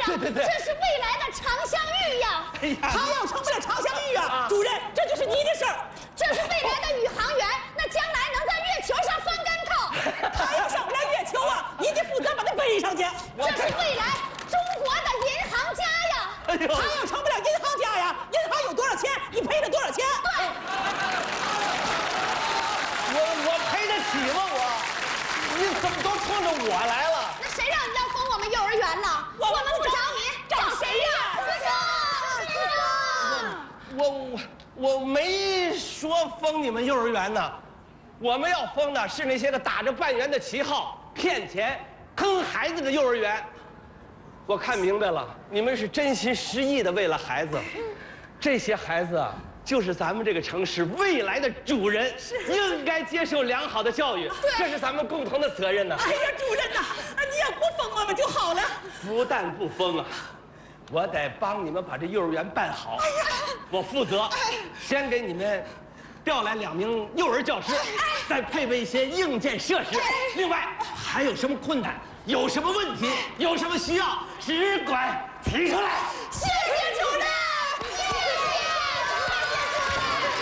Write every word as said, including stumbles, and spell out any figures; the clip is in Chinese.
呀， 对对对， 这是未来的常香玉呀。 哎呀， 他要成不了常香玉啊！主任，这就是你的事儿。 这是未来的宇航员，那将来能在月球上翻跟头。 他要上不了月球啊，你得负责把他背上去。 这是未来中国的银行家呀。 哎呦， 他要成不了银行家呀，银行有多少钱，你赔他多少钱？ 对。 我我赔得起吗？我，你怎么都冲着我来了？ 那谁让你要封我们幼儿园了？ 我们不找你， 找谁呀？ 师兄，师兄。 我我我没说封你们幼儿园呢，我们要封的是那些个打着办园的旗号骗钱、坑孩子的幼儿园。我看明白了，你们是真心实意的为了孩子，这些孩子啊，就是咱们这个城市未来的主人，应该接受良好的教育，这是咱们共同的责任呢。 哎呀，主任呐，你要不封我们就好了。 不但不封啊，我得帮你们把这幼儿园办好。我负责，先给你们调来两名幼儿教师，再配备一些硬件设施。另外，还有什么困难，有什么问题，有什么需要，只管提出来。 谢谢。